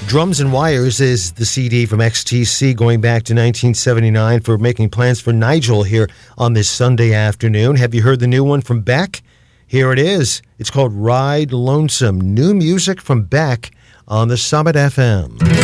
Drums and Wires is the CD from XTC going back to 1979 for making plans for Nigel here on this Sunday afternoon. Have you heard the new one from Beck? Here it is. It's called Ride Lonesome. New music from Beck on the Summit FM.